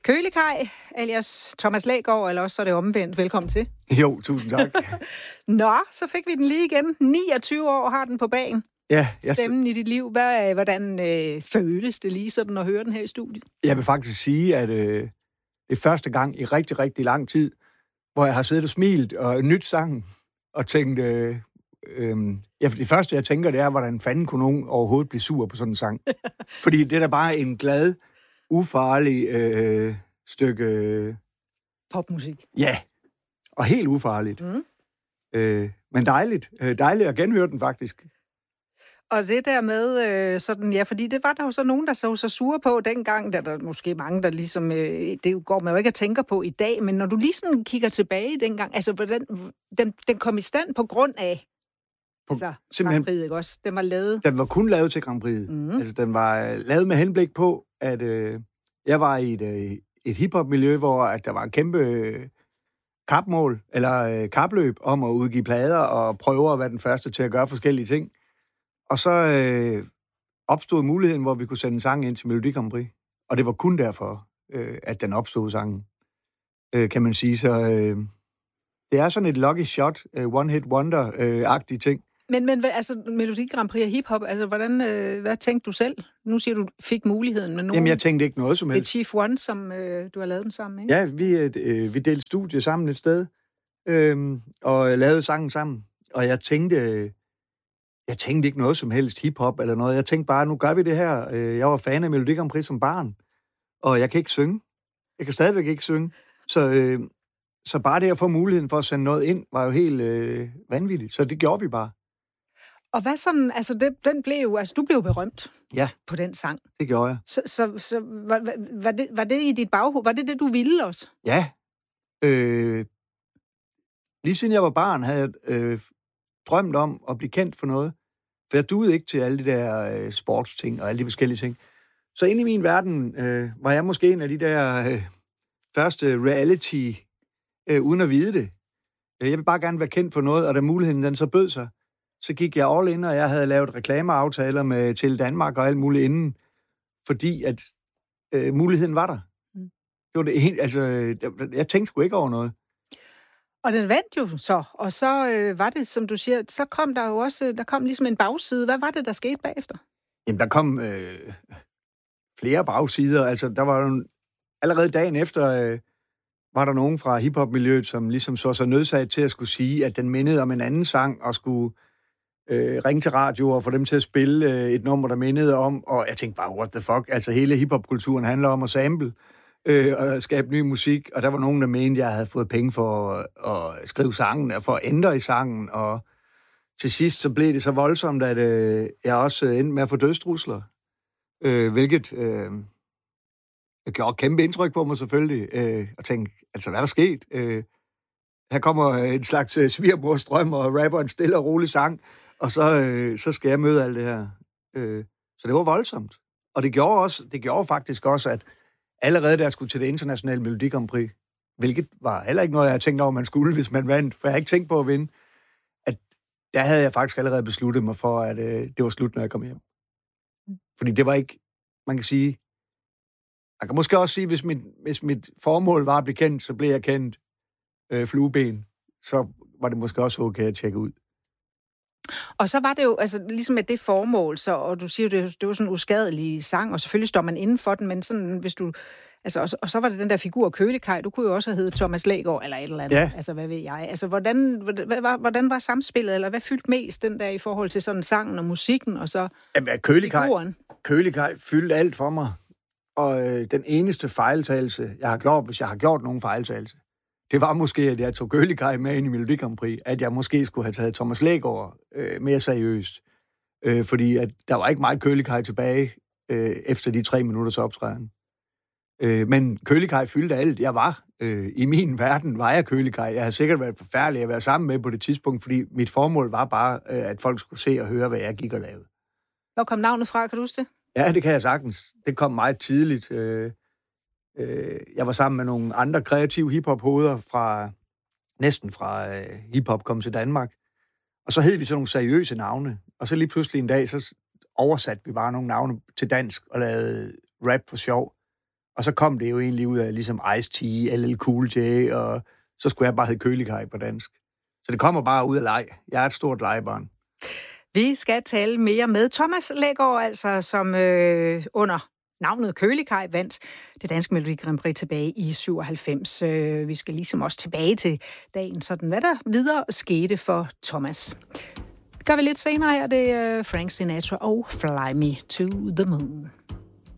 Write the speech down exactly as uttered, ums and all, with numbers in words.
Kølikaj, alias Thomas Lægaard, eller også så er det omvendt. Velkommen til. Jo, tusind tak. Nå, så fik vi den lige igen. niogtyve år har den på bagen. Ja, jeg... Stemmen i dit liv. Hvad, hvordan øh, føles det lige sådan at høre den her i studiet? Jeg vil faktisk sige, at øh, det er første gang i rigtig, rigtig lang tid, hvor jeg har siddet og smilt og nyt sangen og tænkt... Øh, øh, ja, det første, jeg tænker, det er, hvordan fanden kunne nogen overhovedet blive sur på sådan en sang? Fordi det er da bare en glad, ufarlig øh, stykke... Øh, popmusik. Ja, og helt ufarligt. Mm. Øh, men dejligt. Øh, dejligt at genhøre den, faktisk. Og det der med øh, sådan, ja, fordi det var der jo så nogen, der så så sure på dengang, der der måske mange, der ligesom, øh, det går man jo ikke at tænke på i dag, men når du lige sådan kigger tilbage dengang, altså, hvordan, den, den kom i stand på grund af, på, altså, Grand Prix, ikke også? Den var lavet... Den var kun lavet til Grand Prix. Mm. Altså, den var lavet med henblik på, at øh, jeg var i et, øh, et hiphop-miljø, hvor at der var en kæmpe øh, kapmål, eller øh, kapløb om at udgive plader og prøve at være den første til at gøre forskellige ting. Og så øh, opstod muligheden, hvor vi kunne sende en sang ind til Melodi Grand Prix. Og det var kun derfor, øh, at den opstod, sangen, øh, kan man sige. Så øh, det er sådan et lucky shot, øh, one-hit wonder-agtig ting. Men, men altså, Melodi Grand Prix og hiphop, altså, hvordan, øh, hvad tænkte du selv? Nu siger du, fik muligheden med nogen. Jamen, jeg tænkte ikke noget som helst. Det er Chief One, som øh, du har lavet den sammen, ikke? Ja, vi, øh, vi delte studie sammen et sted, øh, og lavede sangen sammen. Og jeg tænkte... Øh, Jeg tænkte ikke noget som helst hiphop eller noget. Jeg tænkte bare, nu gør vi det her. Jeg var fan af Melodi Grand Prix som barn, og jeg kan ikke synge. Jeg kan stadigvæk ikke synge. Så, øh, så bare det at få muligheden for at sende noget ind, var jo helt øh, vanvittigt. Så det gjorde vi bare. Og hvad sådan, altså det, den blev jo, altså du blev berømt ja, på den sang. Det gjorde jeg. Så, så, så var, var, det, var det i dit baghoved? Var det det, du ville også? Ja. Øh, lige siden jeg var barn, havde jeg... Øh, drømt om at blive kendt for noget. For jeg duede ikke til alle de der øh, sportsting og alle de forskellige ting. Så inde i min verden øh, var jeg måske en af de der øh, første reality, øh, uden at vide det. Jeg ville bare gerne være kendt for noget, og da muligheden den så bød sig, så gik jeg all in, og jeg havde lavet reklameaftaler med Tele Danmark og alt muligt inden, fordi at øh, muligheden var der. Mm. Det var det, altså, jeg tænkte sgu ikke over noget. Og den vandt jo så, og så øh, var det, som du siger, så kom der jo også, der kom ligesom en bagside. Hvad var det, der skete bagefter? Jamen, der kom øh, flere bagsider. Altså, der var jo allerede dagen efter, øh, var der nogen fra hiphop-miljøet, som ligesom så sig nødsaget til at skulle sige, at den mindede om en anden sang, og skulle øh, ringe til radio og få dem til at spille øh, et nummer, der mindede om. Og jeg tænkte bare, what the fuck? Altså, hele hiphop-kulturen handler om at sample. Øh, og skabe ny musik, og der var nogen, der mente, at jeg havde fået penge for at, at skrive sangen, og for at ændre i sangen, og til sidst så blev det så voldsomt, at øh, jeg også endte med at få dødstrusler, øh, hvilket øh, gjorde kæmpe indtryk på mig selvfølgelig, øh, og tænkte, altså hvad er der sket? Øh, her kommer en slags øh, svigermorstrøm, og rapper en stille og rolig sang, og så, øh, så skal jeg møde alt det her. Øh, så det var voldsomt, og det gjorde, også, det gjorde faktisk også, at allerede da jeg skulle til det internationale Melodi Grand Prix, hvilket var heller ikke noget, jeg havde tænkt over, man skulle, hvis man vandt, for jeg havde ikke tænkt på at vinde, at der havde jeg faktisk allerede besluttet mig for, at øh, det var slut, når jeg kom hjem. Fordi det var ikke, man kan sige, jeg kan måske også sige, hvis mit, hvis mit formål var at blive kendt, så blev jeg kendt øh, flueben, så var det måske også okay at tjekke ud. Og så var det jo, altså ligesom med det formål, så, og du siger jo, det, det var sådan en uskadelig sang, og selvfølgelig står man inden for den, men sådan, hvis du, altså, og, og så var det den der figur Kølikaj, du kunne jo også have heddet Thomas Lægaard, eller et eller andet, ja. Altså hvad ved jeg, altså hvordan, hvordan, hvordan var samspillet, eller hvad fyldte mest den der i forhold til sådan sangen og musikken, og så Jamen, Kølikaj, figuren? Kølikaj fyldte alt for mig, og øh, den eneste fejltagelse, jeg har gjort, hvis jeg har gjort nogen fejltagelse, det var måske, at jeg tog Kølikaj med ind i Melodi Grand Prix, at jeg måske skulle have taget Thomas Lægaard øh, mere seriøst. Øh, fordi at der var ikke meget Kølikaj tilbage øh, efter de tre minutters optræden. Øh, men Kølikaj fyldte alt. Jeg var. Øh, I min verden var jeg Kølikaj. Jeg havde sikkert været forfærdelig at være sammen med på det tidspunkt, fordi mit formål var bare, øh, at folk skulle se og høre, hvad jeg gik og lavede. Hvor kom navnet fra? Kan du huske det? Ja, det kan jeg sagtens. Det kom meget tidligt. Øh, Jeg var sammen med nogle andre kreative hiphop-hoveder fra, næsten fra uh, hiphop kom til Danmark. Og så hed vi sådan nogle seriøse navne. Og så lige pludselig en dag, så oversatte vi bare nogle navne til dansk og lavede rap for sjov. Og så kom det jo egentlig ud af ligesom Ice-T, L L Cool J, og så skulle jeg bare hedde Kølikaj på dansk. Så det kommer bare ud af leg. Jeg er et stort legebarn. Vi skal tale mere med Thomas Lægaard, altså, som øh, under navnet Kølikaj vandt det danske Melodi Grand Prix tilbage i syvoghalvfems. Øh, vi skal ligesom også tilbage til dagen, sådan hvad der videre skete for Thomas. Det gør vi lidt senere her, det er Frank Sinatra og Fly Me to the Moon.